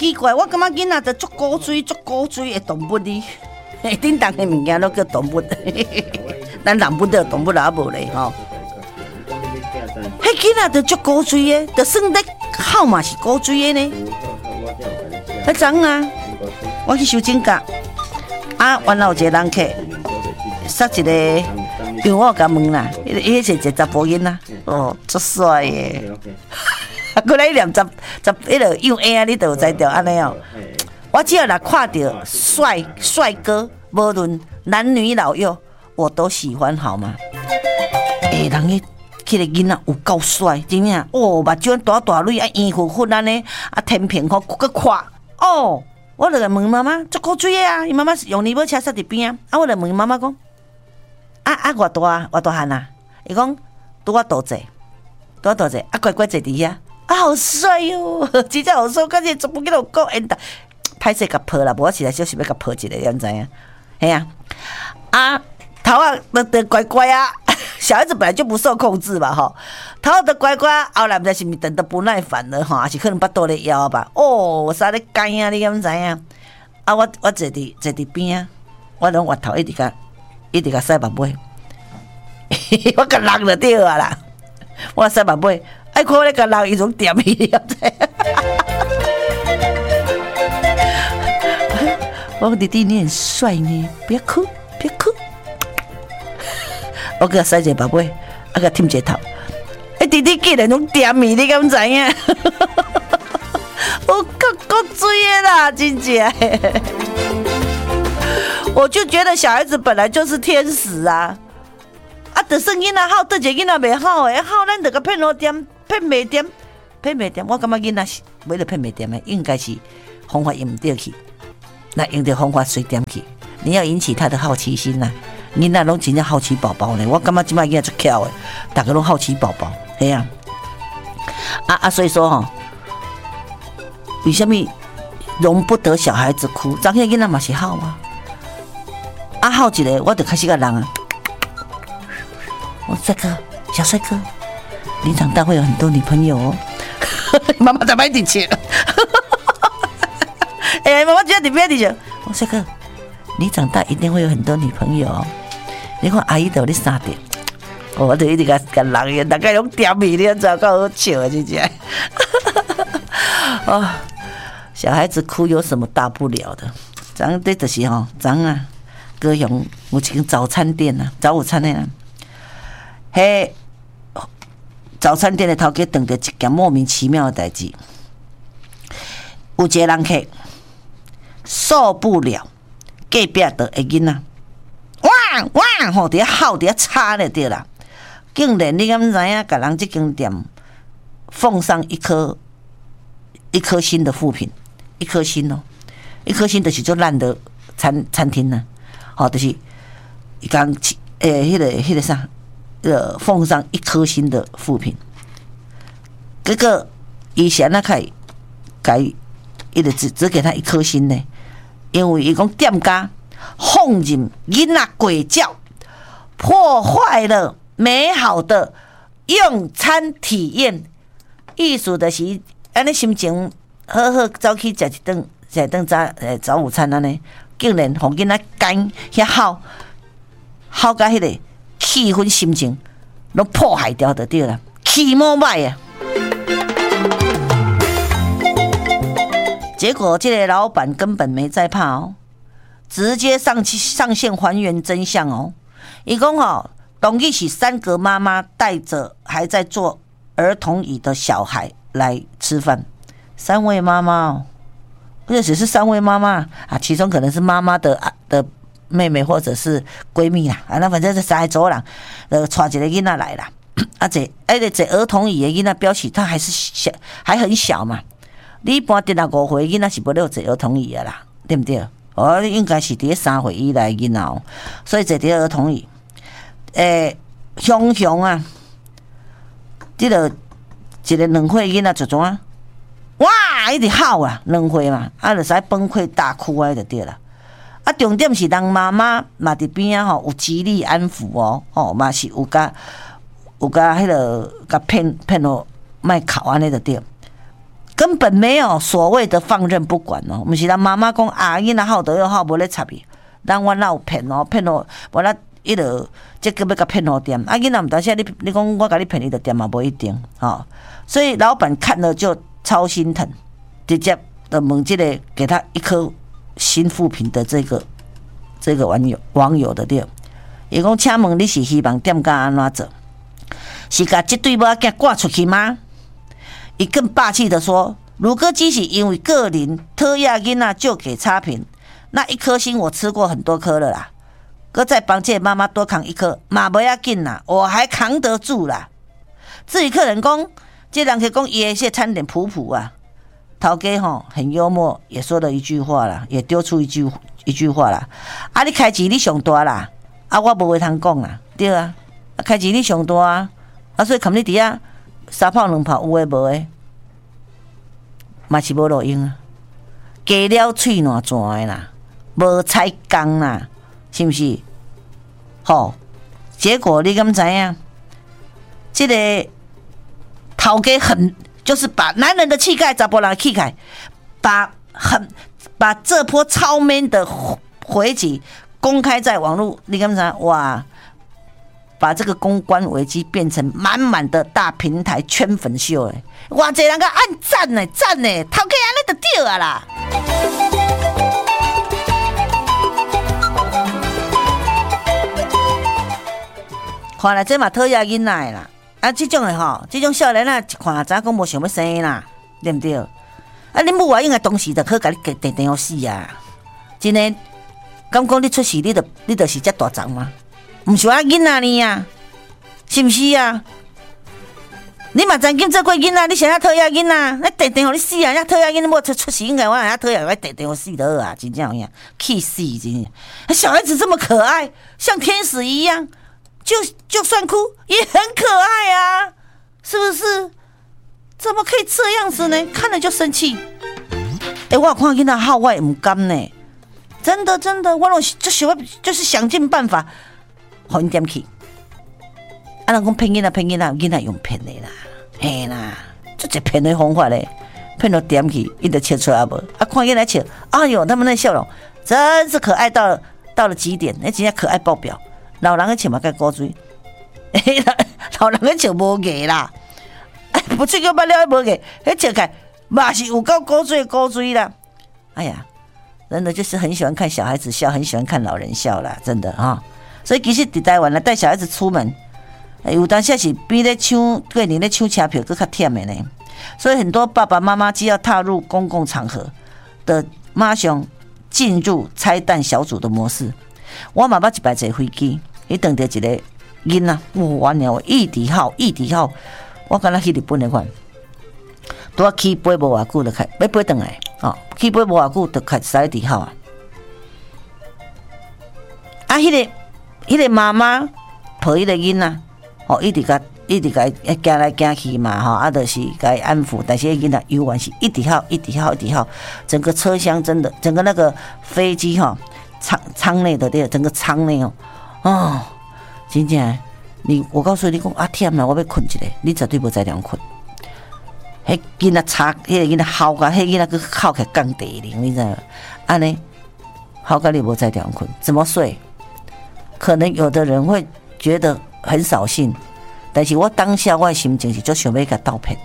奇怪，我感觉囡仔着足古锥的动物哩，叮当的物件都叫动物，咱人本就动物也无咧吼。迄囡仔着足古锥的，着算得好嘛是古锥的呢。迄阵啊，我去修指甲，原来有一个人客，杀一个，因为我甲问啦，迄是一个查甫囡仔，足帅的。过来念十，迄个幼婴啊，你都有知着安尼哦。我只要若看到帅哥，无论男女老幼，我都喜欢，好吗？人迄个囡仔有够帅，真正目睭大蕊啊，圆乎乎安尼，天平吼搁看我就问妈妈，足古锥的啊，伊妈妈是用尼宝车刹伫边啊，我就问妈妈讲，偌大汉啊？伊讲拄我大只，乖乖坐伫遐。好帅哟！真正好帅，感觉全部囡仔有够缘投，歹势甲抱啦，无我实在小想要甲抱一个，你毋知影？嘿头仔就乖乖啊！小孩子本来就不受控制嘛，吼，头仔就乖乖，后来毋知是毋是等得不耐烦了，吼，还是可能巴肚咧枵吧？我啥咧干啊？你敢知影？我坐伫边啊，我拢滑头一直甲洗目尾，我甲人就对啊啦，我洗目尾。爱看咧，甲人伊种点伊，你知？我讲弟弟你很帅呢，不要哭。我给他塞一个目尾，给他舔一个头。弟弟竟然种点伊，你敢知影？我够追的啦，真正。我就觉得小孩子本来就是天使啊！就算囡仔好，倒一个囡仔袂好诶，好咱就甲骗落点。骗袂点，我感觉囡仔是为了骗袂点的，应该是方法用唔对去，那用对方法随点去。你要引起他的好奇心呐，囡仔拢真正好奇宝宝呢。我感觉即摆囡仔足巧的，大家拢好奇宝宝，嘿啊。所以说为什么容不得小孩子哭？昨天囡仔嘛是好啊，好一个我就开始甲人啊，我帅哥，小帅哥。你长大会有很多女朋友哦，妈妈在买点钱。妈妈就在边底下，我帅哥，你长大一定会有很多女朋友哦。你看阿姨都有你3点，我就一直甲人，大概用点米，你知够好笑的，真正。小孩子哭有什么大不了的？咱这就是咱高雄有一间早餐店啊，早午餐的啊，早餐店的头家碰到一件莫名其妙的代志，有一个人客受不了隔壁的囡仔，哇吼，伫遐吼伫遐吵咧对啦，竟然你敢知影？甲人这间店奉上一颗星的负评，一颗星就是做烂的餐厅呢，就是伊讲迄个啥。奉上1颗星的负评，结果以前那可以一直只给他1颗星呢，因为伊讲店家放任囡仔鬼叫，破坏了美好的用餐体验。意思就是安尼心情好好走去食一顿早午餐安尼，竟然互囡仔干遐好甲迄个。气氛心情都破坏掉的对了，气魔歹啊！结果这个老板根本没在怕哦，直接上线还原真相哦。伊讲同意是3个妈妈带着还在坐儿童椅的小孩来吃饭，3位妈妈或者只是3位妈妈其中可能是妈妈的妹妹或者是闺蜜啦，那反正是3个组人，带一个囡仔来啦。这儿童椅的囡仔表示他还是小，还很小嘛。你一般伫5岁囡仔是不了坐儿童椅的啦，对不对？应该是伫3岁以内囡仔所以坐伫儿童椅。熊啊，这个一个2岁囡仔就怎啊？哇，一直喊啊，2岁嘛，就使崩溃大哭就对了。重点是人妈妈嘛伫边有极力安抚嘛是有甲迄个甲骗咯，卖哭安尼就对。 根本没有所谓的放任不管哦，不是咱妈妈讲啊，囡仔好得又好，无咧插伊，咱我哪有骗哦，骗哦，无咱伊就这个要甲骗好点，啊囡仔毋当时你讲我甲你骗，伊就点嘛，无一定哦，所以老板看了就超心疼，直接的问这个给他一颗新富平的这个网友的对，伊讲请问你是希望店家安怎做？是甲这对某仔挂出去吗？伊更霸气的说：“乳鸽机是因为个人讨厌囡仔就给差评，那一颗星我吃过很多颗了啦，搁再帮这妈妈多扛一颗，嘛不要紧啦，我还扛得住啦。”至于客人讲，这人可以讲伊的些餐点普普啊，头家吼很幽默，也说了一句话啦，也丢出一句话啦，啊你开钱你上大啦，啊我无话通讲啦，对啊，开钱你上大啊，啊所以看你底下。三炮两炮有诶无诶，嘛是无路用啊！加了喙烂泉诶啦，无采工啦，是毋是？吼，结果你敢知影？这个头家就是把男人的气概、查甫人的气概，把这波超 man 的回击公开在网络，你敢知？哇！把这个公关危机变成满满的大平台圈粉秀诶，哇！这人个按赞呢，赞呢，头家安尼就对啊啦。看来这嘛讨厌囡仔啦，啊，这种的吼，这种少年啊，一看知讲无想要生啦，对不对？啊，恁母啊应该当时就可甲你定定好死啊！真的，敢讲你出事，你就是遮大长吗？唔是我囡仔呢呀，是不是啊？你嘛曾经做过囡仔，你想要讨厌囡仔，那定定互你死啊！要讨厌囡仔，我出事应该我要讨厌，我定定互死得啊！真正样，气死真的。小孩子这么可爱，像天使一样，就算哭也很可爱啊，是不是？怎么可以这样子呢？看了就生气。我看囡仔好，我也唔甘呢。真的，我就是想尽办法。互因点去，啊！人讲骗囡仔，囡仔用骗的啦，嘿啦，这一骗的方法嘞，骗到点去，伊就笑出来无？啊，看囡仔笑，哎呦，他们那笑容真是可爱到了极点，那真正可爱爆表。老人的笑嘛，该古锥，老人的笑无艺啦，不喙叫捌了无艺，迄笑起来嘛是有够古锥啦。哎呀，真的就是很喜欢看小孩子笑，很喜欢看老人笑啦，真的啊。所以其实伫台湾啦，带小孩子出门，有当时是比咧抢过年咧抢车票更较忝的呢。所以很多爸爸妈妈只要踏入公共场合的，马上进入拆弹小组的模式。我嘛捌一摆坐飞机，伊等着一个囡仔，哇鸟，异地号，我敢若去日本的款，拄啊起飞无偌久就开，要飞转来，起飞无偌久就开驶地号啊。啊，迄个妈妈抱迄个囡仔，一直甲行来行去嘛，就是甲伊安抚，但是迄囡仔永远是一直号，整个车厢真的，整个那个飞机舱内的整个舱内真正，我告诉你讲啊，忝啦，我要困一下，你绝对无在量困。迄囡仔吵，迄个囡仔嚎甲，迄囡仔佮哭起降地灵，你知道？安尼嚎甲你无在量困，怎么睡？可能有的人会觉得很扫兴，但是我当下我的心情是就想要甲斗骗，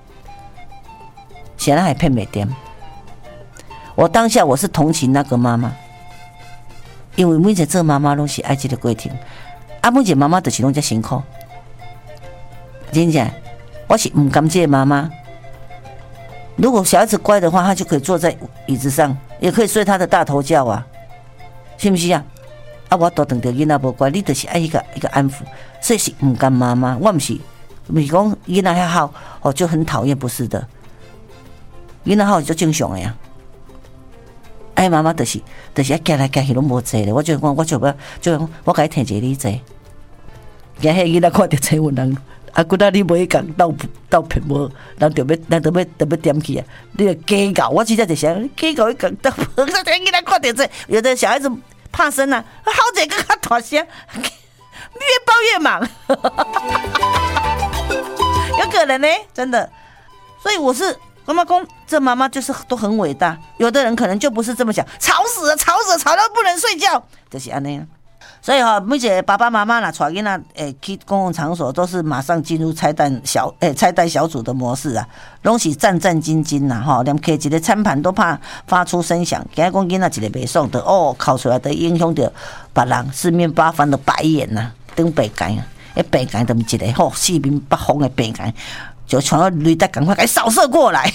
显然还骗袂点。我当下我是同情那个妈妈，因为每一个做妈妈拢是爱这个过程，每一个妈妈就是拢遮辛苦。真正，我是唔甘这个妈妈。如果小孩子乖的话，他就可以坐在椅子上，也可以睡他的大头觉啊，是不是啊？我都等着囡仔无乖，你就是爱一个安抚，所以是唔甘妈妈。我唔是讲囡仔遐好，就很讨厌，不是的。囡仔好就正常的呀。妈妈就是爱行来行去拢无坐咧，我就讲，我甲伊摕一个你坐。惊迄囡仔看到新闻人，骨仔你无去共斗骗无，人就要点去啊！你就假搞，我真正就想假搞去共斗，囡仔看到这，有的小孩子。怕生啊，好几个较大声，越抱越忙，有可能呢，真的。所以我是干嘛讲这妈妈就是都很伟大？有的人可能就不是这么想，吵死了，吵到不能睡觉，就是安尼。所以每一个爸爸妈妈啦，带囡仔去公共场所，都是马上进入菜单小组的模式啊，拢是战战兢兢啦连摕一个餐盘都怕发出声响。今日讲囡仔一个袂爽的哭出来的影响到别人，四面八方的白眼呐，顶白眼啊，白眼都一个四面八方的白眼，就全要雷达赶快给扫射过来。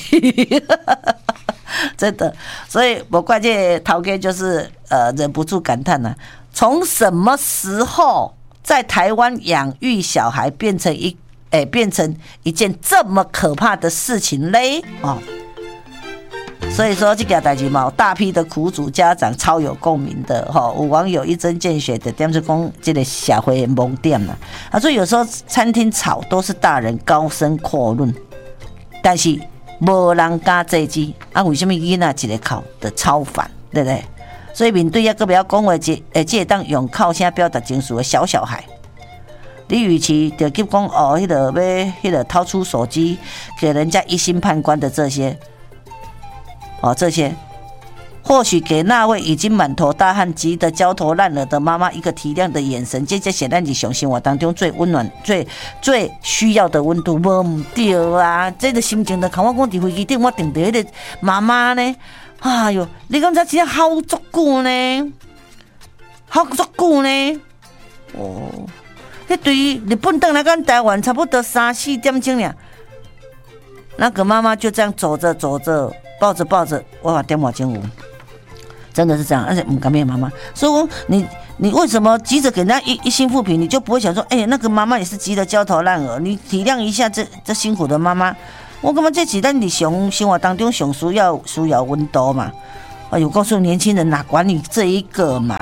真的，所以我怪这头家就是忍不住感叹呐。从什么时候在台湾养育小孩变成一件这么可怕的事情嘞？所以说这件代志嘛，大批的苦主家长超有共鸣的有网友一针见血的点出讲这个社会的盲点啦。所以有时候餐厅吵都是大人高声阔论，但是无人敢制止为什么囡仔一个哭的超烦，对不对？所以面对个不要讲话，这当用靠声表达情绪的小孩，你与其就去讲迄个掏出手机给人家一心判官的这些，这些或许给那位已经满头大汗、急得焦头烂额的妈妈一个体谅的眼神，这显然是生活当中最温暖、最需要的温度。无唔对啊，这个心情就看我讲伫飞机顶，我定着迄个妈妈呢。哎哟，你讲这真好足久呢，好足久呢。迄对于日本回来跟台湾差不多3-4点钟尔，那个妈妈就这样走着，抱着，我把点我进屋，真的是这样，而且不敢面妈妈。所以说你为什么急着给人家一心扶贫，你就不会想说，那个妈妈也是急得焦头烂额，你体谅一下这辛苦的妈妈。我感觉这是咱日常生活当中上需要温度嘛。哎呦，告诉年轻人哪管你这一个嘛。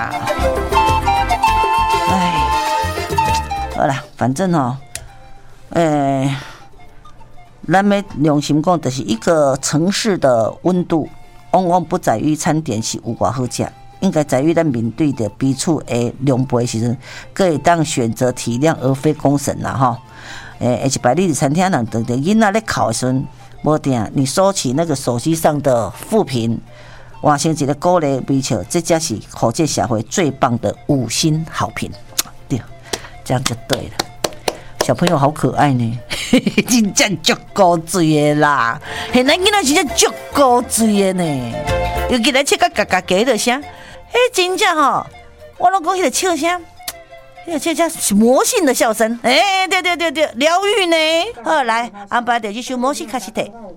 好啦，反正咱要良心讲，就是一个城市的温度，往往不在于餐点是有多好吃，应该在于咱面对的彼此的量杯时阵，可以当选择体谅而非公审啦而且摆你的餐厅人等等囡仔咧哭的时阵，无定你收起那个手机上的负评，换成一个鼓励微笑，这才是互这社会最棒的5星好评。对，这样就对了。小朋友好可爱呢，真正足高水的啦，现在囡仔真正足高水的呢，尤其来笑到嘎嘎嘎的声，真正我拢讲迄个笑声。这是魔性的笑声，对，疗愈呢。好，来安排就去修魔性卡西特。